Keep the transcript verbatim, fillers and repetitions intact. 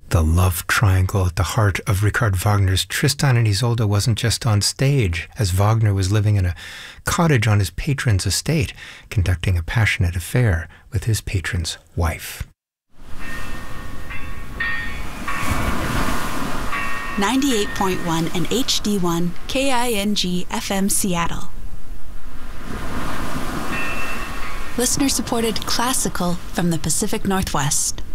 The love triangle at the heart of Richard Wagner's Tristan and Isolde wasn't just on stage, as Wagner was living in a cottage on his patron's estate, conducting a passionate affair with his patron's wife. ninety-eight point one and H D one K I N G F M Seattle. Listener-supported classical from the Pacific Northwest.